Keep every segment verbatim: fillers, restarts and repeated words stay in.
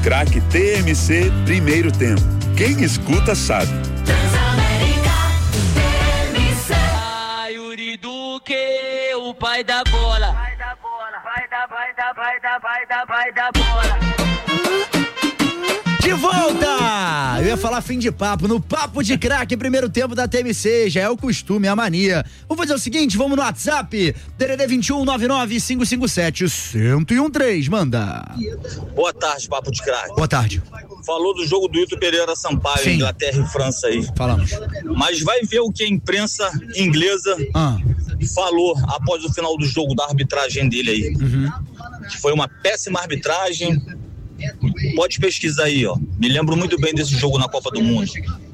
Craque T M C, primeiro tempo. Quem escuta sabe. Transamérica, T M C. Ai, Yuri Duque, o pai da bola. Vai da bola, vai da, vai da, vai da, vai da, vai da bola. De volta! Eu ia falar fim de papo, no Papo de Craque, primeiro tempo da T M C, já é o costume, é a mania. Vamos fazer o seguinte, vamos no WhatsApp, D D D vinte e um, nove nove cinco cinco sete, um zero um três, manda. Boa tarde, Papo de Craque. Boa tarde. Falou do jogo do Hilton Pereira Sampaio, Sim. Inglaterra e França aí. Falamos. Mas vai ver o que a imprensa inglesa ah. falou após o final do jogo, da arbitragem dele aí. Uhum. Foi uma péssima arbitragem. Pode pesquisar aí, ó. Me lembro muito bem desse jogo na Copa do Mundo.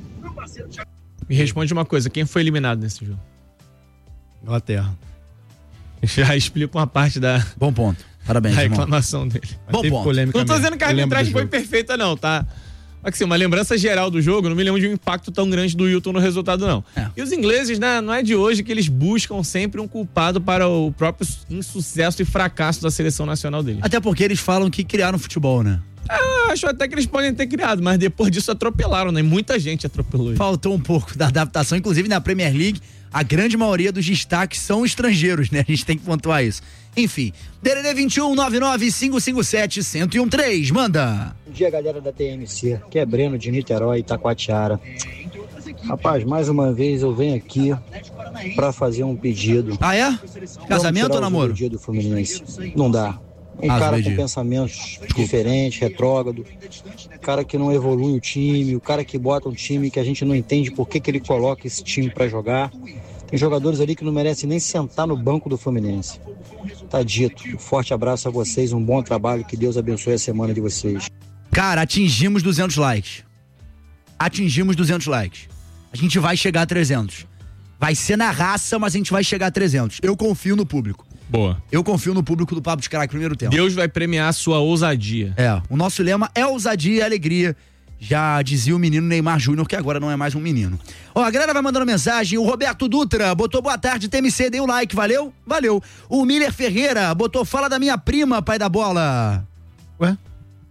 Me responde uma coisa, quem foi eliminado nesse jogo? Inglaterra. Já explica uma parte da... Bom ponto. Parabéns, a irmão. reclamação dele. Bom ponto. Polêmica não tô dizendo que a arbitragem foi perfeita, não, tá? Assim, uma lembrança geral do jogo, não me lembro de um impacto tão grande do Hilton no resultado, não. É. E os ingleses, né, não é de hoje que eles buscam sempre um culpado para o próprio insucesso e fracasso da seleção nacional deles. Até porque eles falam que criaram futebol, né? Ah, acho até que eles podem ter criado, mas depois disso atropelaram, né? Muita gente atropelou. Faltou um pouco da adaptação, inclusive na Premier League, a grande maioria dos destaques são estrangeiros, né? A gente tem que pontuar isso. Enfim, D D D vinte e um, nove nove cinco cinco sete, um zero um três, manda. Bom dia, galera da T M C, que é Breno de Niterói, Itacoatiara. Rapaz, mais uma vez eu venho aqui pra fazer um pedido. Ah, é? Casamento ou namoro? Dia do Fluminense. Não dá. Um ah, cara com pensamentos diferentes, retrógrado, cara que não evolui o time, o cara que bota um time que a gente não entende por que, que ele coloca esse time pra jogar. Tem jogadores ali que não merecem nem sentar no banco do Fluminense. Tá dito. Um forte abraço a vocês, um bom trabalho, que Deus abençoe a semana de vocês. Cara, atingimos duzentos likes. Atingimos duzentos likes. A gente vai chegar a trezentos. Vai ser na raça, mas a gente vai chegar a trezentos. Eu confio no público. Boa. Eu confio no público do Papo de Craque primeiro tempo. Deus vai premiar a sua ousadia. É, o nosso lema é ousadia e alegria. Já dizia o menino Neymar Júnior, que agora não é mais um menino. Ó, a galera vai mandando mensagem. O Roberto Dutra botou boa tarde, T M C, dei o like, valeu? Valeu. O Miller Ferreira botou fala da minha prima, pai da bola. Ué?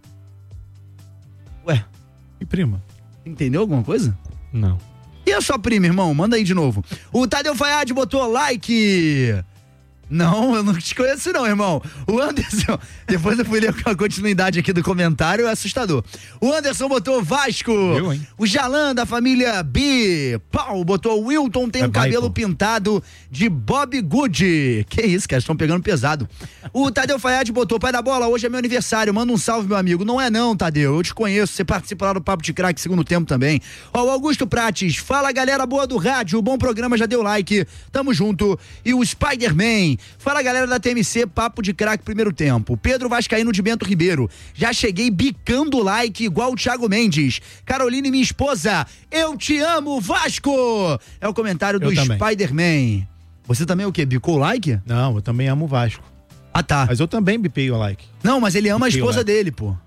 Ué? E prima? Entendeu alguma coisa? Não. E a sua prima, irmão? Manda aí de novo. O Tadeu Fayad botou like. Não, eu não te conheço não, irmão. O Anderson, depois eu fui ler a continuidade aqui do comentário, é assustador. O Anderson botou Vasco. Eu, hein? O Jalan da família B. Pau botou Wilton tem é um cabelo pô. pintado de Bob Good. Que isso, cara, estão pegando pesado. O Tadeu Fayad botou pai da bola, hoje é meu aniversário, manda um salve, meu amigo. Não é não, Tadeu, eu te conheço, você participa lá do Papo de Craque segundo tempo também. Ó, o Augusto Prates, fala galera boa do rádio, bom programa, já deu like, tamo junto. E o Spider-Man, fala galera da T M C, Papo de Craque primeiro tempo. Pedro Vascaíno de Bento Ribeiro, já cheguei bicando like igual o Thiago Mendes. Caroline, minha esposa, eu te amo, Vasco! É o comentário do Spider-Man. Você também o quê? Bicou o like? Não, eu também amo o Vasco. Ah, tá. Mas eu também bipei o like. Não, mas ele ama bipei a esposa dele, pô.